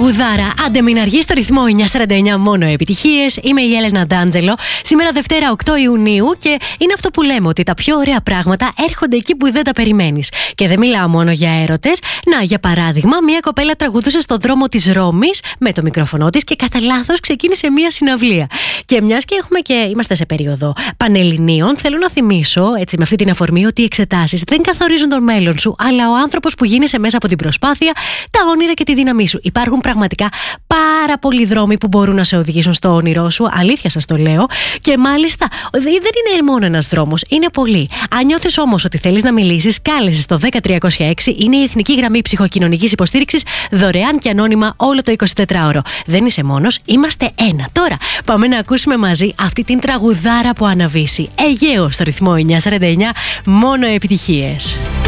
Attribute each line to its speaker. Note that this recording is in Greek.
Speaker 1: Τραγουδάρα, άντε μην αργεί στο ρυθμό 949 μόνο επιτυχίες. Είμαι η Έλενα Ντάντζελο. Σήμερα Δευτέρα 8 Ιουνίου και είναι αυτό που λέμε ότι τα πιο ωραία πράγματα έρχονται εκεί που δεν τα περιμένεις. Και δεν μιλάω μόνο για έρωτες. Να, για παράδειγμα, μια κοπέλα τραγουδούσε στο δρόμο της Ρώμης με το μικρόφωνο της και κατά λάθος ξεκίνησε μια συναυλία. Και μιας και είμαστε σε περίοδο πανελληνίων, θέλω να θυμίσω έτσι με αυτή την αφορμή ότι οι εξετάσεις δεν καθορίζουν τον μέλλον σου, αλλά ο άνθρωπος που γίνεσαι μέσα από την προσπάθεια, τα όνειρα και τη δύναμή σου. Υπάρχουν πραγματικά πάρα πολλοί δρόμοι που μπορούν να σε οδηγήσουν στο όνειρό σου. Αλήθεια σας το λέω. Και μάλιστα δεν είναι μόνο ένας δρόμος, είναι πολλοί. Αν νιώθεις όμως ότι θέλεις να μιλήσεις, κάλεσε στο 10306. Είναι η εθνική γραμμή ψυχοκοινωνικής υποστήριξης, δωρεάν και ανώνυμα όλο το 24ωρο. Δεν είσαι μόνος, είμαστε ένα. Τώρα πάμε να ακούσουμε μαζί αυτή την τραγουδάρα που αναβήσει. Αιγαίο στο ρυθμό 949, μόνο επιτυχίες.